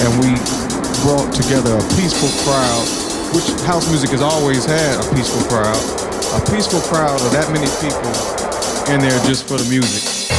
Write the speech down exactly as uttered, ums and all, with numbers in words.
and we brought together a peaceful crowd, which house music has always had a peaceful crowd, a peaceful crowd of that many people in there just for the music.